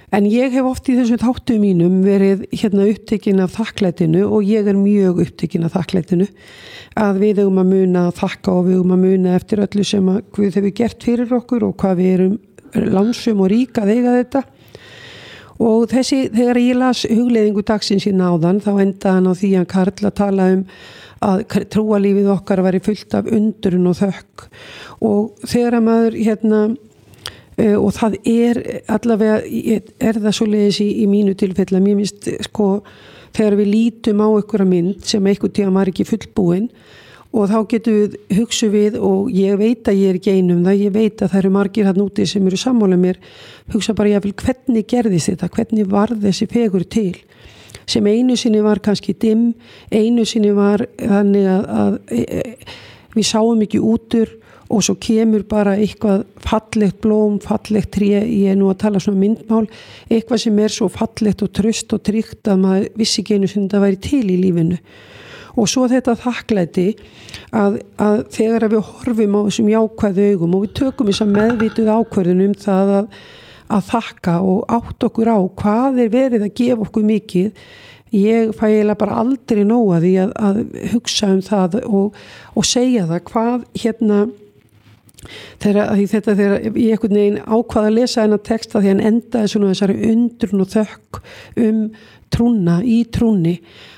En ég hef oft í þessum þáttum mínum verið upptekin af þakklætinu og ég mjög upptekin af þakklætinu að við eigum að muna að þakka og við eigum að muna eftir öllu sem að Guð hefur gert fyrir okkur og hvað við erum lánsum og rík að eiga þetta. Og þegar ég las hugleiðingu dagsins í náðan þá endaði hann á því að Karl að tala að trúarlífið okkar væri fullt af undrun og þökk og þegar að maður og það allavega það svoleiðis í mínu tilfella mér finnst þegar við lítum á einhverja mynd sem einhvern tíma var ekki fullbúin og þá getum við hugsa við og ég veit að ég ekki einum það, ég veit að það eru margir þarna úti sem eru sammála mér, hugsa bara jafnvel hvernig gerðist þetta, hvernig varð þessi fegur til sem einu sinni var kannski dimm, einu sinni var þannig að við sáum ekki útur og svo kemur bara eitthvað fallegt blóm, fallegt tré, ég nú að tala svona myndmál, eitthvað sem svo fallegt og traust og tryggt að maður vissi ekki einu sinni að það væri til í lífinu. Og svo þetta þakklæti að þegar við horfum á þessum jákvæðu augum og við tökum þess að meðvituð ákvörðun það að þakka og átt okkur á hvað verið að gefa okkur mikið, ég fæ eiginlega bara aldrei nóg að því að hugsa það og segja það hvað þegar ég einhvern veginn ákvað að lesa þennan texta því hann endaði svona þessari undrun og þökk trúna í trúni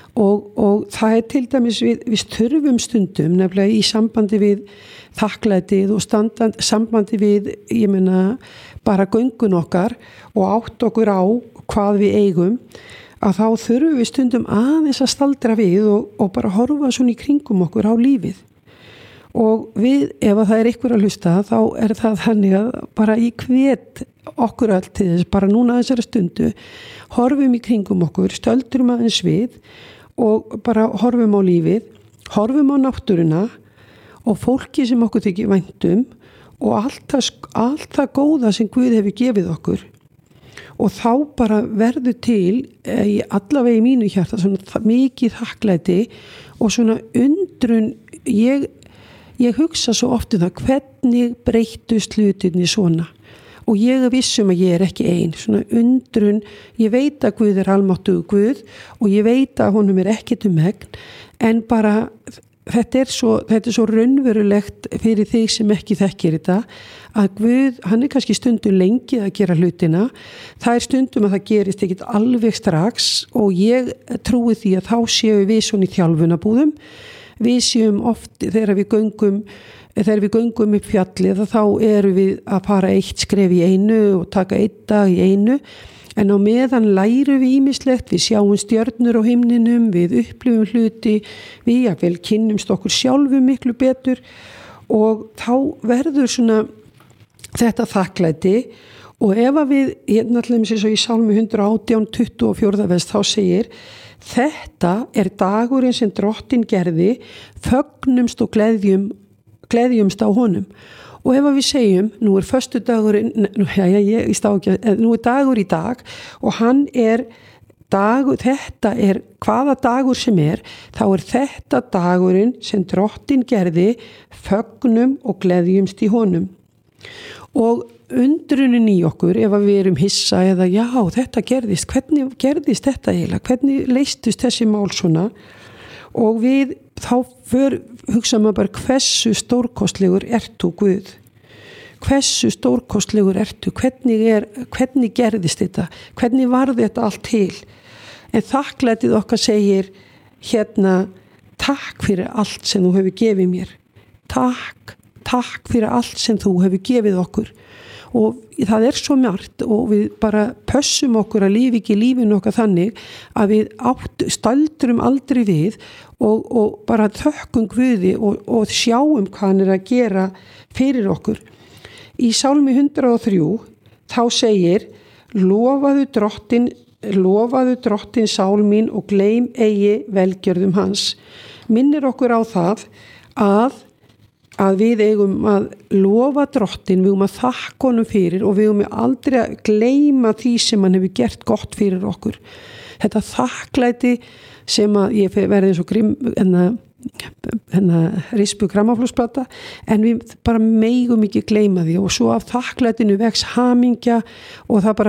og það til dæmis við þurfum stundum nefnilega í sambandi við þakklætið og sambandi við ég meina bara göngun okkar og átt okkur á hvað við eigum að þá þurfum við stundum aðeins að staldra við og bara horfa svona í kringum okkur á lífið og við, ef það einhver að hlusta þá það þannig að bara í hvet okkur öll til þess bara núna þessari stundu horfum í kringum okkur, stöldrum aðeins við og bara horfum á lífið horfum á náttúruna og fólki sem okkur þykir væntum og allt það góða sem Guð hefur gefið okkur og þá bara verður til allavega í mínu hjarta svona mikið þakklæti og svona undrun ég hugsa svo oft það hvernig breyttust hlutirnir svona og ég vissum að ég ekki ein svona undrun, ég veit að Guð almáttugur Guð og ég veit að honum ekkert megn en bara þetta svo raunverulegt fyrir þig sem ekki þekkir þetta að Guð, hann kannski stundum lengi að gera hlutina, það stundum að það gerist ekkert alveg strax og ég trúi því að þá séum við svona í þjálfunarbúðum við séum oft þegar við göngum upp fjallið þá erum við að fara eitt skref í einu og taka einn dag í einu en á meðan lærum við ýmislegt, við sjáum stjörnur á himninum, við upplifum hluti, við jafnvel kynnumst okkur sjálfum miklu betur og þá verður svona þetta þakklæti og ef að við, náttúrulega eins og í Sálmi 118:24 þá segir þetta dagurinn sem Drottinn gerði, fögnumst og gleðjumst á honum. Og ef við segjum, nú föstudagurinn, nú dagur í dag og hann dagur, þetta hvaða dagur sem þá þetta dagurinn sem Drottinn gerði, fögnum og gleðjumst í honum. Og undrunin í okkur ef við erum hissa eða já, þetta gerðist, hvernig gerðist þetta eiginlega, hvernig leystust þessi mál svona og við þá hugsa maður bara hversu stórkostlegur þú Guð, hversu stórkostlegur þú, hvernig gerðist þetta, hvernig varð þetta allt til en þakklætið okkar segir takk fyrir allt sem þú hefur gefið mér takk fyrir allt sem þú hefur gefið okkur og það svo margt og við bara pössum okkur að lifa ekki lífinu okkar þannig að við staldrum aldrei við og bara þökkum Guði og sjáum hvað hann að gera fyrir okkur. Í Sálmi 103 þá segir lofaðu Drottinn sál mín og gleym eigi velgjörðum hans. Minnir okkur á það að við eigum að lofa Drottinn, við eigum að þakka honum fyrir og við eigum aldrei að gleyma því sem hann hefur gert gott fyrir okkur. Þetta þakklæti sem að ég verði eins og rispu grammaflósplata en við bara megum ekki gleyma því og svo af þakklætinu vex hamingja og það bara